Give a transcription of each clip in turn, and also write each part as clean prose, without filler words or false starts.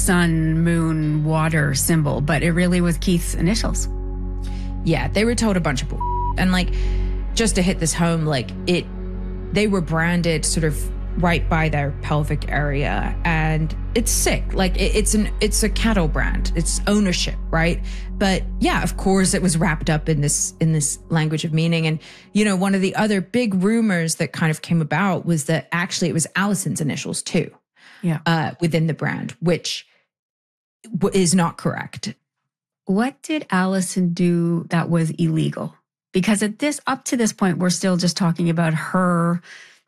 sun, moon, water symbol, but it really was Keith's initials. Yeah, they were told a bunch of and like, just to hit this home, like they were branded sort of right by their pelvic area, and it's sick. Like it's a cattle brand. It's ownership, right? But yeah, of course, it was wrapped up in this language of meaning. And one of the other big rumors that kind of came about was that actually it was Allison's initials too, within the brand, which is not correct. What did Allison do that was illegal? Because up to this point, we're still just talking about her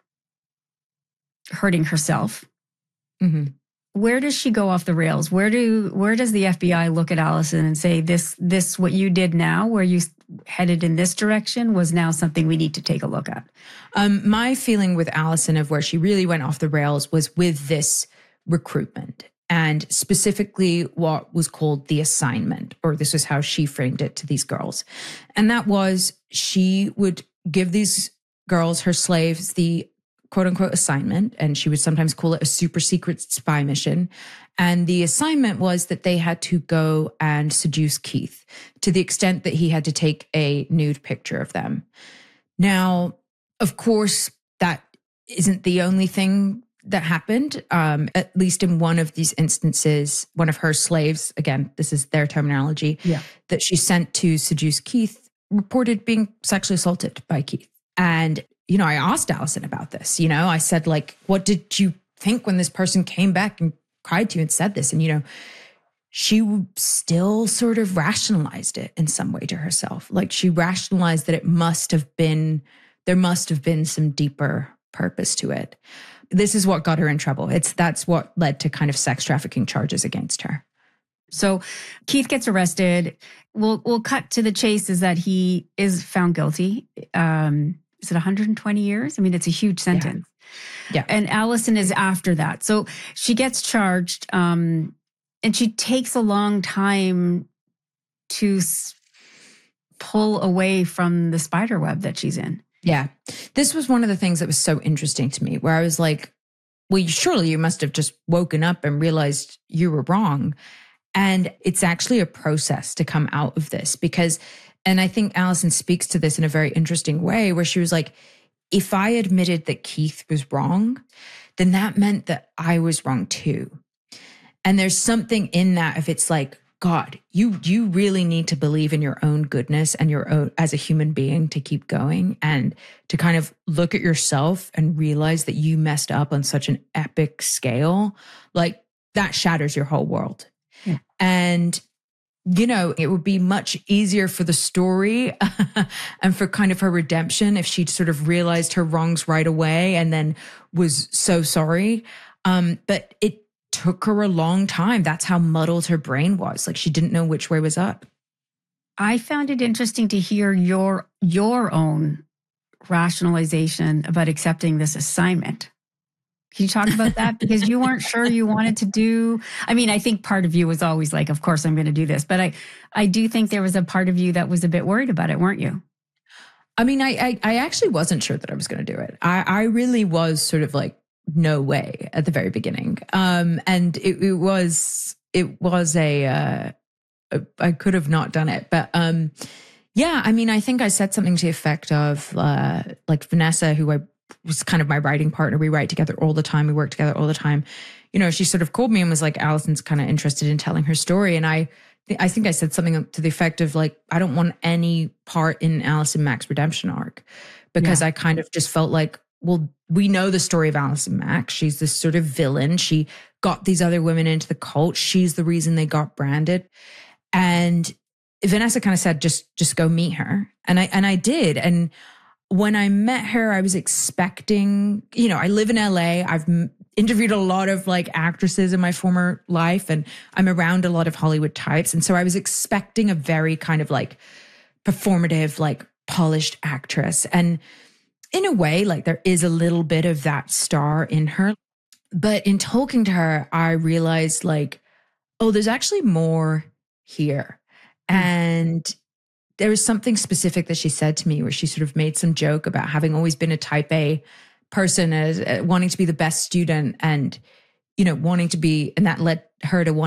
hurting herself. Mm-hmm. Where does she go off the rails? Where does the FBI look at Allison and say, this what you did now, where you headed in this direction, was now something we need to take a look at? My feeling with Allison of where she really went off the rails was with this recruitment, and specifically what was called the assignment, or this is how she framed it to these girls. And that was, she would give these girls, her slaves, the quote unquote assignment, and she would sometimes call it a super secret spy mission. And the assignment was that they had to go and seduce Keith to the extent that he had to take a nude picture of them. Now, of course, that isn't the only thing that happened. At least in one of these instances, one of her slaves, again, this is their terminology, that she sent to seduce Keith, reported being sexually assaulted by Keith. And I asked Allison about this. I said, like, what did you think when this person came back and cried to you and said this? And, she still sort of rationalized it in some way to herself. Like, she rationalized that there must have been some deeper purpose to it. This is what got her in trouble. That's what led to kind of sex trafficking charges against her. So Keith gets arrested. We'll cut to the chase, is that he is found guilty. Is it 120 years? I mean, it's a huge sentence. Yeah. And Allison is after that. So she gets charged, and she takes a long time to pull away from the spider web that she's in. Yeah. This was one of the things that was so interesting to me, where I was like, well, surely you must have just woken up and realized you were wrong. And it's actually a process to come out of this, because, and I think Allison speaks to this in a very interesting way, where she was like, if I admitted that Keith was wrong, then that meant that I was wrong too. And there's something in that, if it's like, God, you really need to believe in your own goodness and your own as a human being to keep going, and to kind of look at yourself and realize that you messed up on such an epic scale, like that shatters your whole world. Yeah. And, it would be much easier for the story and for kind of her redemption if she'd sort of realized her wrongs right away and then was so sorry. But it took her a long time. That's how muddled her brain was. Like, she didn't know which way was up. I found it interesting to hear your own rationalization about accepting this assignment. Can you talk about that? Because you weren't sure you wanted to do. I mean, I think part of you was always like, of course I'm going to do this. But I do think there was a part of you that was a bit worried about it, weren't you? I mean, I actually wasn't sure that I was going to do it. I really was sort of like, no way at the very beginning. And it was I could have not done it. But yeah, I mean, I think I said something to the effect of like Vanessa, who was kind of my writing partner. We write together all the time. We work together all the time. She sort of called me and was like, Allison's kind of interested in telling her story. And I think I said something to the effect of like, I don't want any part in Allison Mack's redemption arc, because I kind of just felt like, well, we know the story of Allison Mack. She's this sort of villain. She got these other women into the cult. She's the reason they got branded. And Vanessa kind of said, just go meet her. And I did. And when I met her, I was expecting, I live in LA. I've interviewed a lot of like actresses in my former life, and I'm around a lot of Hollywood types. And so I was expecting a very kind of like performative, like polished actress. And in a way, like there is a little bit of that star in her. But in talking to her, I realized like, oh, there's actually more here. And there was something specific that she said to me where she sort of made some joke about having always been a type A person, as wanting to be the best student and, wanting to be, and that led her to want